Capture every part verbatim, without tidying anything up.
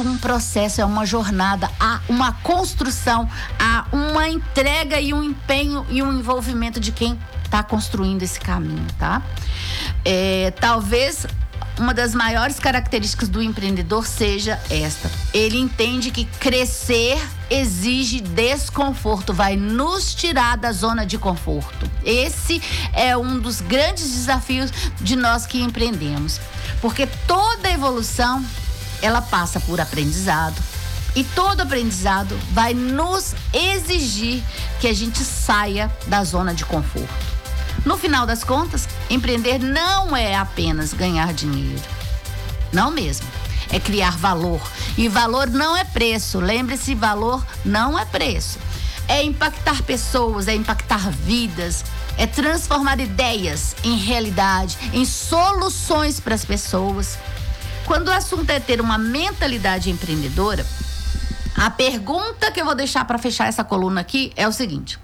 todo um processo, é uma jornada, há uma construção, há uma entrega e um empenho e um envolvimento de quem está construindo esse caminho, tá? É, talvez uma das maiores características do empreendedor seja esta: ele entende que crescer exige desconforto, vai nos tirar da zona de conforto. Esse é um dos grandes desafios de nós que empreendemos, porque toda evolução ela passa por aprendizado, e todo aprendizado vai nos exigir que a gente saia da zona de conforto. No final das contas, empreender não é apenas ganhar dinheiro. Não mesmo. É criar valor. E valor não é preço. Lembre-se, valor não é preço. É impactar pessoas, é impactar vidas, é transformar ideias em realidade, em soluções para as pessoas. Quando o assunto é ter uma mentalidade empreendedora, a pergunta que eu vou deixar para fechar essa coluna aqui é o seguinte: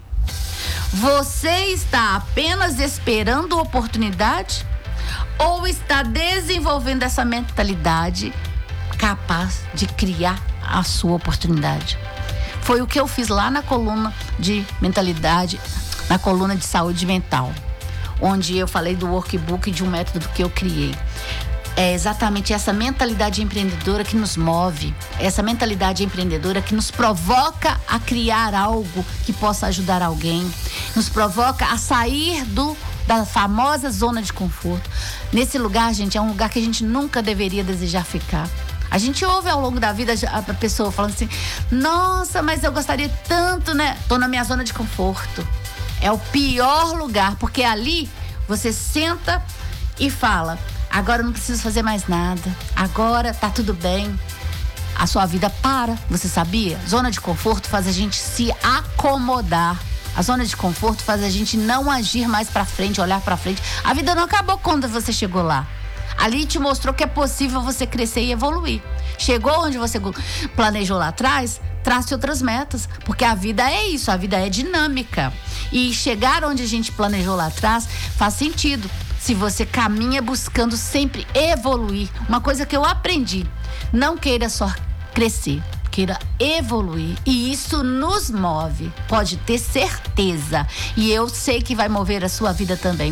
você está apenas esperando oportunidade ou está desenvolvendo essa mentalidade capaz de criar a sua oportunidade? Foi o que eu fiz lá na coluna de mentalidade, na coluna de saúde mental, onde eu falei do workbook, de um método que eu criei. É exatamente essa mentalidade empreendedora que nos move, essa mentalidade empreendedora que nos provoca a criar algo que possa ajudar alguém, nos provoca a sair do, da famosa zona de conforto. Nesse lugar, gente, é um lugar que a gente nunca deveria desejar ficar. A gente ouve ao longo da vida a pessoa falando assim: nossa, mas eu gostaria tanto, né? Tô na minha zona de conforto. É o pior lugar, porque ali você senta e fala: agora eu não preciso fazer mais nada, agora tá tudo bem. A sua vida para, você sabia? Zona de conforto faz a gente se acomodar. A zona de conforto faz a gente não agir mais pra frente, olhar pra frente. A vida não acabou quando você chegou lá. Ali te mostrou que é possível você crescer e evoluir. Chegou onde você planejou lá atrás, trace outras metas, porque a vida é isso, a vida é dinâmica. E chegar onde a gente planejou lá atrás faz sentido se você caminha buscando sempre evoluir. Uma coisa que eu aprendi: não queira só crescer, queira evoluir. E isso nos move, pode ter certeza. E eu sei que vai mover a sua vida também.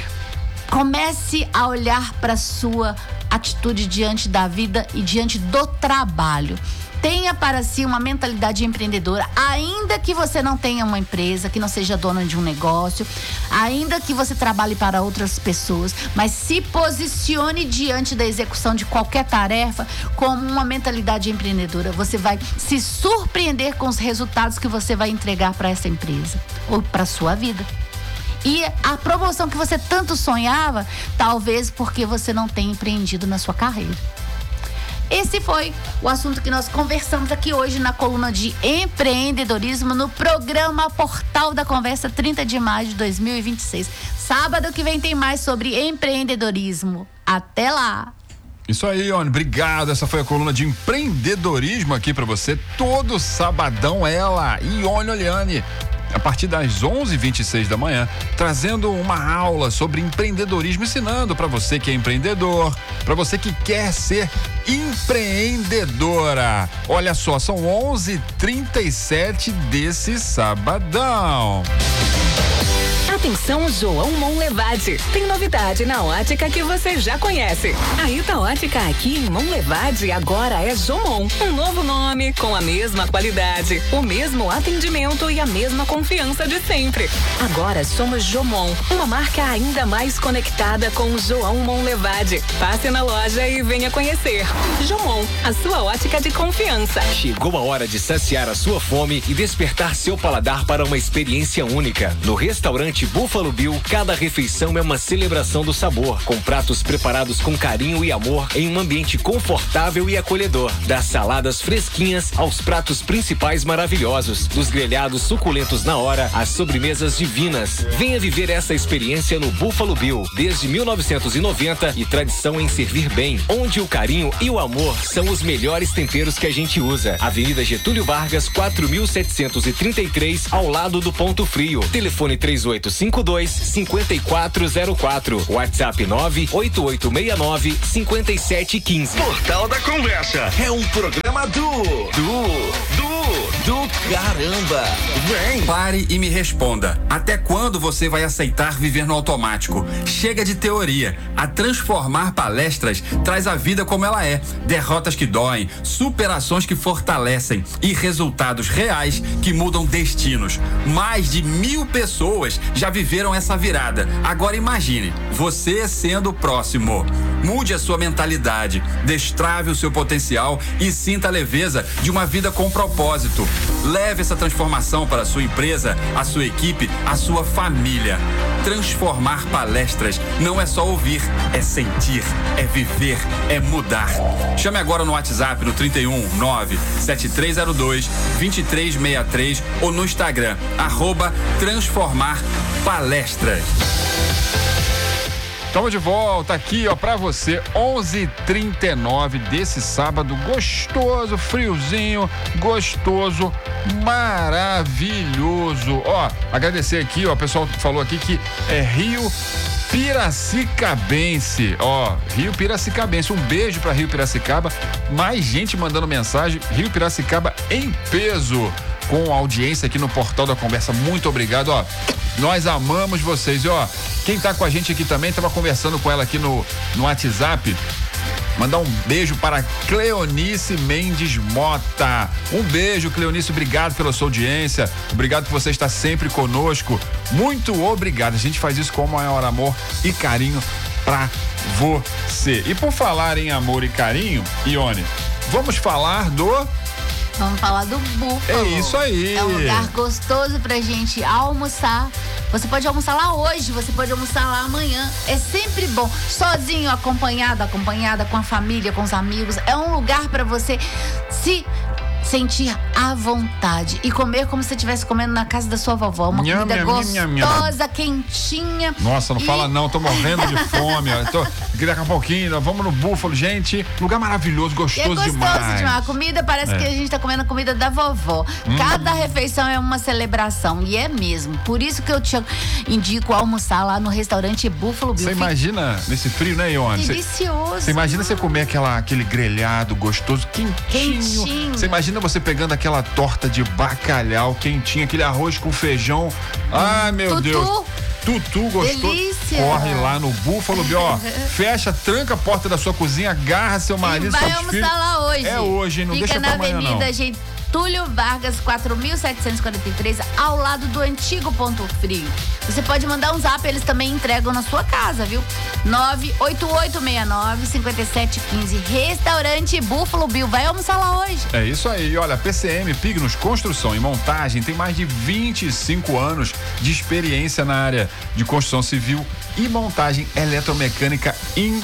Comece a olhar para a sua atitude diante da vida e diante do trabalho. Tenha para si uma mentalidade empreendedora, ainda que você não tenha uma empresa, que não seja dona de um negócio, ainda que você trabalhe para outras pessoas, mas se posicione diante da execução de qualquer tarefa como uma mentalidade empreendedora. Você vai se surpreender com os resultados que você vai entregar para essa empresa ou para a sua vida. E a promoção que você tanto sonhava, talvez porque você não tenha empreendido na sua carreira. Esse foi o assunto que nós conversamos aqui hoje na coluna de empreendedorismo no programa Portal da Conversa, trinta de maio de dois mil e vinte e seis. Sábado que vem tem mais sobre empreendedorismo. Até lá! Isso aí, Ione, obrigado. Essa foi a coluna de empreendedorismo aqui pra você. Todo sabadão ela, Ione Oliani, a partir das onze e vinte e seis da manhã, trazendo uma aula sobre empreendedorismo, ensinando para você que é empreendedor, para você que quer ser empreendedora. Olha só, são onze e trinta e sete desse sabadão. Atenção, João Monlevade. Tem novidade na ótica que você já conhece. A Ita Ótica aqui em Monlevade agora é Jomon. Um novo nome, com a mesma qualidade, o mesmo atendimento e a mesma confiança de sempre. Agora somos Jomon, uma marca ainda mais conectada com o João Monlevade. Passe na loja e venha conhecer. Jomon, a sua ótica de confiança. Chegou a hora de saciar a sua fome e despertar seu paladar para uma experiência única. No restaurante Buffalo Bill, cada refeição é uma celebração do sabor, com pratos preparados com carinho e amor em um ambiente confortável e acolhedor. Das saladas fresquinhas aos pratos principais maravilhosos, dos grelhados suculentos na hora às sobremesas divinas. Venha viver essa experiência no Buffalo Bill, desde mil novecentos e noventa e tradição em servir bem, onde o carinho e o amor são os melhores temperos que a gente usa. Avenida Getúlio Vargas, quatro mil setecentos e trinta e três, ao lado do Ponto Frio. Telefone três oito cinco cinco dois, cinco quatro zero quatro. WhatsApp nove oito oito seis nove, cinco sete um cinco. Portal da Conversa é um programa do, do, do, do caramba. Vem. Pare e me responda. Até quando você vai aceitar viver no automático? Chega de teoria. A Transformar Palestras traz a vida como ela é. Derrotas que doem, superações que fortalecem e resultados reais que mudam destinos. Mais de mil pessoas já viveram essa virada. Agora imagine, você sendo o próximo. Mude a sua mentalidade, destrave o seu potencial e sinta a leveza de uma vida com propósito. Leve essa transformação para a sua empresa, a sua equipe, a sua família. Transformar Palestras não é só ouvir, é sentir, é viver, é mudar. Chame agora no WhatsApp no trinta e um, nove sete três zero dois, dois três seis três ou no Instagram, arroba Transformar Palestras. Estamos de volta aqui, ó, pra você, onze e trinta e nove desse sábado gostoso, friozinho, gostoso, maravilhoso. Ó, agradecer aqui, ó, o pessoal falou aqui que é Rio Piracicabense, ó, Rio Piracicabense, um beijo pra Rio Piracicaba, mais gente mandando mensagem, Rio Piracicaba em peso, com audiência aqui no Portal da Conversa, muito obrigado, ó, nós amamos vocês, e ó, quem tá com a gente aqui também, tava conversando com ela aqui no, no WhatsApp, mandar um beijo para Cleonice Mendes Mota. Um beijo, Cleonice, obrigado pela sua audiência, obrigado por você estar sempre conosco, muito obrigado, a gente faz isso com o maior amor e carinho pra você. E por falar em amor e carinho, Ione, vamos falar do... Vamos falar do Búfalo. É isso aí. É um lugar gostoso pra gente almoçar. Você pode almoçar lá hoje, você pode almoçar lá amanhã. É sempre bom. Sozinho, acompanhado, acompanhada com a família, com os amigos. É um lugar pra você se sentir à vontade e comer como se você estivesse comendo na casa da sua vovó. Uma Nham, comida nham, gostosa, nham, nham. quentinha. Nossa, não e... fala não, tô morrendo de fome, ó. Tô, daqui a pouquinho, vamos no Búfalo, gente. Lugar maravilhoso, gostoso, é gostoso demais. demais. A comida parece É. que a gente tá comendo a comida da vovó. Hum. Cada refeição é uma celebração. E é mesmo. Por isso que eu te indico almoçar lá no restaurante Búfalo Bill. Você imagina nesse frio, né, Ione? Cê- Delicioso. Você imagina você comer aquela, aquele grelhado gostoso, quentinho. Quentinho. Você imagina você pegando aquela torta de bacalhau quentinho, aquele arroz com feijão. Ai, meu Tutu. Deus. Tutu gostoso. Delícia. Corre lá no Búfalo Bill, ó. Fecha, tranca a porta da sua cozinha, agarra seu marido, E vai seus almoçar filhos. lá hoje. É hoje, hein? Não Fica deixa na pra amanhã, não. Avenida Getúlio Vargas, quatro mil setecentos e quarenta e três, ao lado do antigo Ponto Frio. Você pode mandar um zap, eles também entregam na sua casa, viu? nove oito oito seis nove, cinco sete um cinco. Restaurante Búfalo Bill. Vai almoçar lá hoje. É isso aí, olha, P C M Pignos Construção e Montagem tem mais de vinte e cinco anos de experiência na área de construção civil e montagem eletromecânica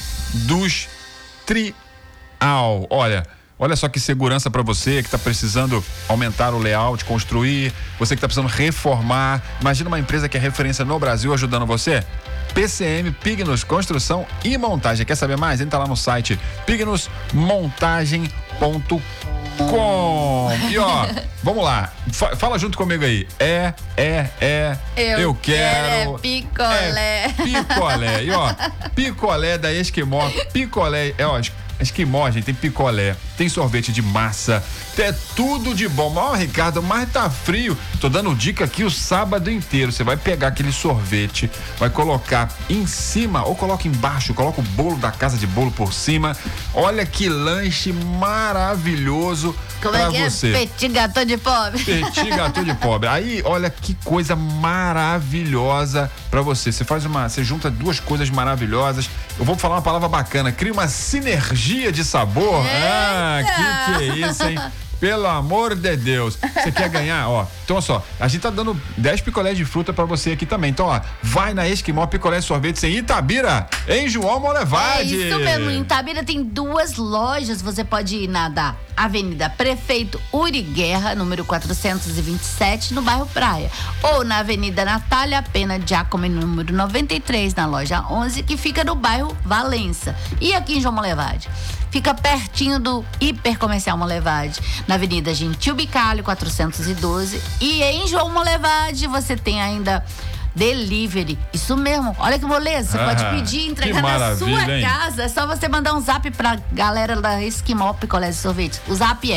industrial. Olha, olha só que segurança para você que está precisando aumentar o layout, construir, você que está precisando reformar. Imagina uma empresa que é referência no Brasil ajudando você. P C M Pignos Construção e Montagem. Quer saber mais? Entra lá no site pignos montagem ponto com. E ó, vamos lá. Fa- Fala junto comigo aí. É, é, é. Eu quero. quero é picolé. É picolé. E ó, picolé da Esquimó. Picolé. É, ó, es- Esquimó, gente, tem picolé, tem sorvete de massa, é tudo de bom. Ó, Ricardo, mas tá frio. Tô dando dica aqui o sábado inteiro. Você vai pegar aquele sorvete, vai colocar em cima ou coloca embaixo, coloca o bolo da casa de bolo por cima. Olha que lanche maravilhoso Como pra é que você. é? Petit gâteau de pobre. Petit gâteau de pobre. Aí, olha que coisa maravilhosa pra você. Você faz uma, você junta duas coisas maravilhosas. Eu vou falar uma palavra bacana. Cria uma sinergia de sabor. Ah, que que é isso, hein? Pelo amor de Deus. Você quer ganhar? Ó, então olha só, a gente tá dando dez picolés de fruta pra você aqui também. Então, ó, vai na Esquimó Picolé Sorvetes em Itabira, em João É Molevade. isso mesmo, em Itabira tem duas lojas, você pode ir na da Avenida Prefeito Uri Guerra, número quatrocentos e vinte e sete, no bairro Praia, ou na Avenida Natália Pena Giacomo, número noventa e três, na loja onze, que fica no bairro Valença. E aqui em João Molevade, fica pertinho do Hipercomercial Molevade, na Avenida Gentil Bicalho, quatrocentos e doze, e em João Molevade você tem ainda Delivery. Isso mesmo. Olha que moleza. Você Ah, pode pedir, entregar na sua maravilha, hein? casa. É só você mandar um zap pra galera da Esquimó Picolés e Sorvete. O zap é